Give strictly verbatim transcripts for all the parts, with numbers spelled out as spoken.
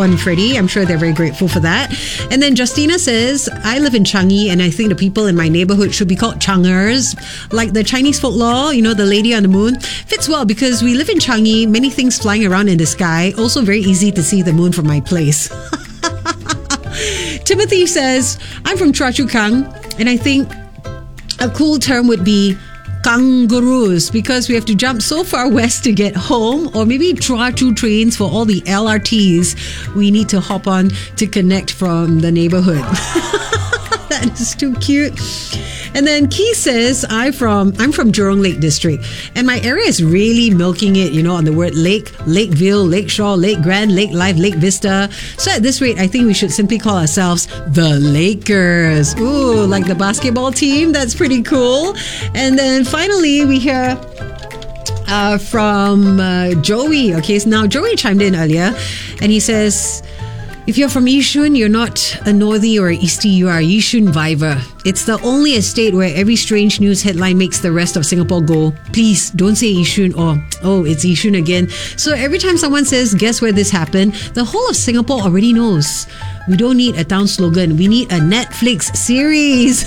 one, Freddie. I'm sure they're very grateful for that. And then Justina says, I live in Changi and I think the people in my neighborhood should be called Changers. Like the Chinese folklore, you know, the lady on the moon. Fits well because we live in Changi, many things flying around in the sky. Also very easy to see the moon from my place. Timothy says, I'm from Choa Chu Kang and I think a cool term would be kangaroos because we have to jump so far west to get home, or maybe Choa Chu trains for all the L R Ts we need to hop on to connect from the neighborhood. That is too cute. And then Key says, I'm from I'm from Jurong Lake District and my area is really milking it, you know, on the word lake, Lakeville, Lakeshore, Lake Grand, Lake Life, Lake Vista. So at this rate, I think we should simply call ourselves the Lakers. Ooh, like the basketball team. That's pretty cool. And then finally, we hear uh, from uh, Joey. Okay, so now Joey chimed in earlier and he says, if you're from Yishun, you're not a Northie or a Eastie, you are a Yishun Viver. It's the only estate where every strange news headline makes the rest of Singapore go, please don't say Yishun or, oh, it's Yishun again. So every time someone says, guess where this happened, the whole of Singapore already knows. We don't need a town slogan. We need a Netflix series.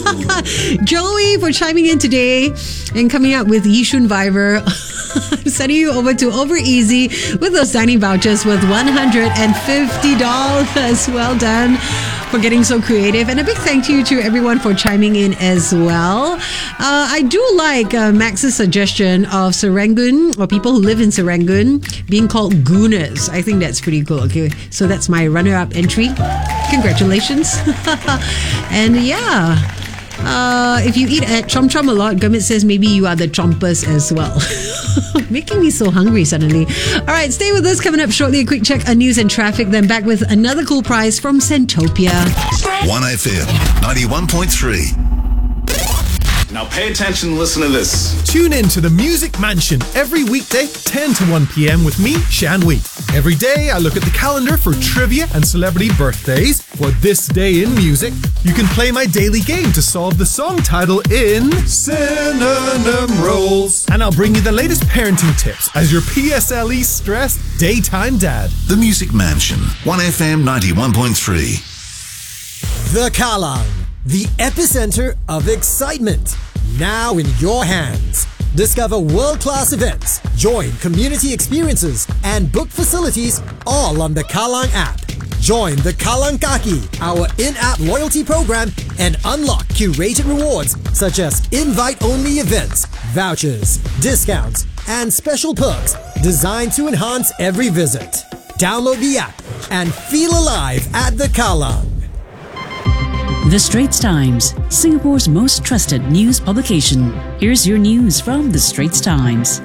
Joey for chiming in today and coming up with Yishun Viver. I'm sending you over to Over Easy with those dining vouchers worth one hundred fifty dollars. Well done for getting so creative. And a big thank you to everyone for chiming in as well. Uh, I do like uh, Max's suggestion of Serangoon, or people who live in Serangoon, being called Gooners. I think that's pretty cool. Okay, so that's my runner-up entry. Congratulations. And yeah, uh, if you eat at Chom Chom a lot, Gurmit says maybe you are the chompers as well. Making me so hungry suddenly. All right, stay with us. Coming up shortly, a quick check on news and traffic, then back with another cool prize from Santopia. one F M ninety-one point three. Now pay attention and listen to this. Tune in to the Music Mansion every weekday, ten to one p.m. with me, Shan Wee. Every day, I look at the calendar for trivia and celebrity birthdays. For this day in music, you can play my daily game to solve the song title in Synonym Rolls. And I'll bring you the latest parenting tips as your P S L E stressed daytime dad. The Music Mansion, one F M ninety-one point three. The Kallang, the epicenter of excitement, now in your hands. Discover world-class events, join community experiences, and book facilities all on the Kallang app. Join the Kallang Kaki, our in-app loyalty program, and unlock curated rewards such as invite-only events, vouchers, discounts, and special perks designed to enhance every visit. Download the app and feel alive at the Kallang. The Straits Times, Singapore's most trusted news publication. Here's your news from The Straits Times.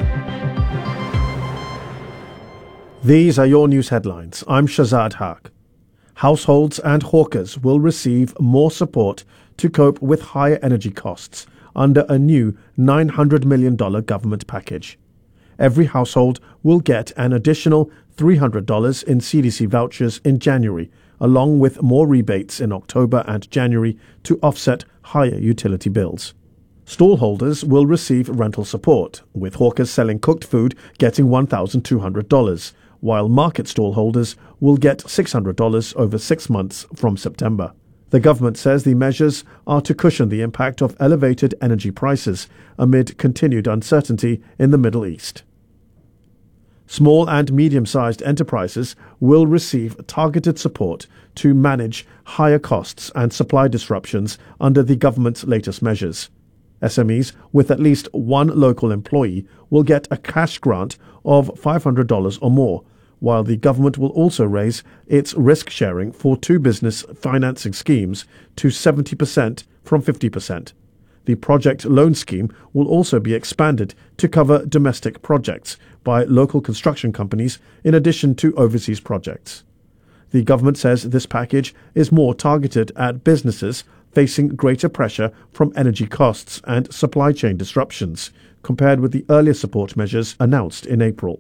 These are your news headlines. I'm Shazad Haq. Households and hawkers will receive more support to cope with higher energy costs under a new nine hundred million dollars government package. Every household will get an additional three hundred dollars in C D C vouchers in January, along with more rebates in October and January to offset higher utility bills. Stallholders will receive rental support, with hawkers selling cooked food getting one thousand two hundred dollars, while market stallholders will get six hundred dollars over six months from September. The government says the measures are to cushion the impact of elevated energy prices amid continued uncertainty in the Middle East. Small and medium-sized enterprises will receive targeted support to manage higher costs and supply disruptions under the government's latest measures. S M Es with at least one local employee will get a cash grant of five hundred dollars or more, while the government will also raise its risk sharing for two business financing schemes to seventy percent from fifty percent. The project loan scheme will also be expanded to cover domestic projects by local construction companies in addition to overseas projects. The government says this package is more targeted at businesses facing greater pressure from energy costs and supply chain disruptions compared with the earlier support measures announced in April.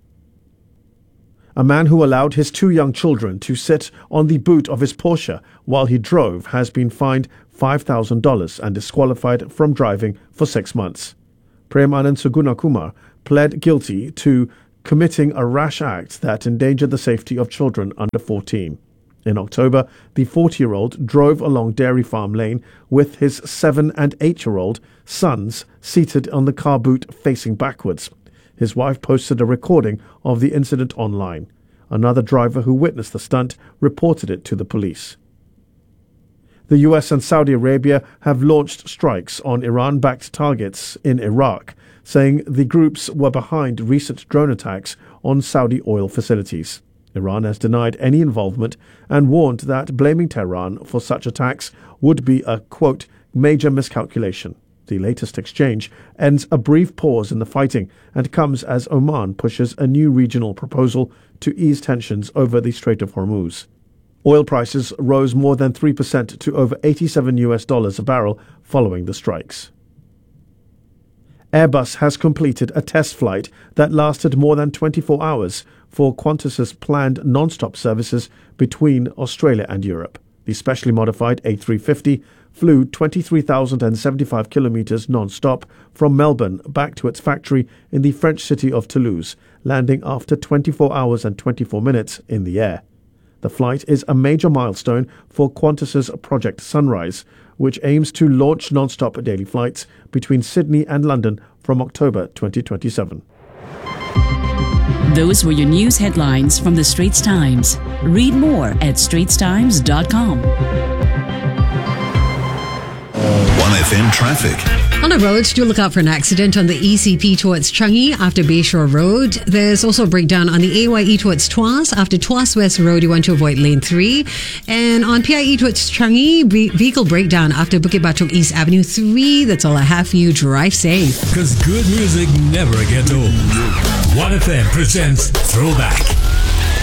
A man who allowed his two young children to sit on the boot of his Porsche while he drove has been fined five thousand dollars and disqualified from driving for six months. Prem Anand Sugunakumar pled guilty to committing a rash act that endangered the safety of children under fourteen. In October, the forty-year-old drove along Dairy Farm Lane with his seven- and eight-year-old sons seated on the car boot facing backwards. His wife posted a recording of the incident online. Another driver who witnessed the stunt reported it to the police. The U S and Saudi Arabia have launched strikes on Iran-backed targets in Iraq, saying the groups were behind recent drone attacks on Saudi oil facilities. Iran has denied any involvement and warned that blaming Tehran for such attacks would be a, quote, major miscalculation. The latest exchange ends a brief pause in the fighting and comes as Oman pushes a new regional proposal to ease tensions over the Strait of Hormuz. Oil prices rose more than three percent to over eighty-seven U S dollars a barrel following the strikes. Airbus has completed a test flight that lasted more than twenty-four hours for Qantas's planned non-stop services between Australia and Europe. The specially modified A three fifty flew twenty-three thousand seventy-five kilometres non-stop from Melbourne back to its factory in the French city of Toulouse, landing after twenty-four hours and twenty-four minutes in the air. The flight is a major milestone for Qantas's Project Sunrise, which aims to launch non-stop daily flights between Sydney and London from October twenty twenty-seven. Those were your news headlines from the Straits Times. Read more at straits times dot com. one F M traffic. On the roads, do look out for an accident on the E C P towards Changi after Bayshore Road. There's also a breakdown on the A Y E towards Tuas after Tuas West Road. You want to avoid lane three. And on P I E towards Changi, vehicle breakdown after Bukit Batok East Avenue three. That's all I have for you. Drive safe. Because good music never gets old. one F M presents Throwback.